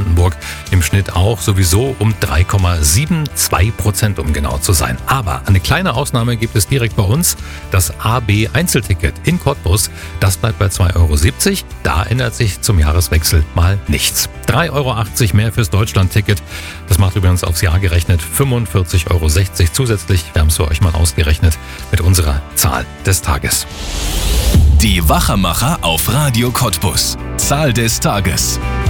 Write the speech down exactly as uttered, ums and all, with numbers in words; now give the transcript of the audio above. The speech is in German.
Brandenburg im Schnitt auch sowieso um drei Komma zweiundsiebzig Prozent, um genau zu sein. Aber eine kleine Ausnahme gibt es direkt bei uns. Das A B Einzelticket in Cottbus, das bleibt bei zwei Euro siebzig. Da ändert sich zum Jahreswechsel mal nichts. drei Euro achtzig mehr fürs Deutschland-Ticket. Das macht übrigens aufs Jahr gerechnet fünfundvierzig Euro sechzig zusätzlich. Wir haben es für euch mal ausgerechnet mit unserer Zahl des Tages. Die Wachermacher auf Radio Cottbus. Zahl des Tages.